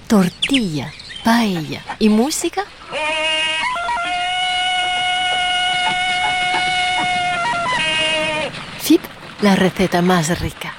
tortilla, paella y música. FIP, la receta más rica.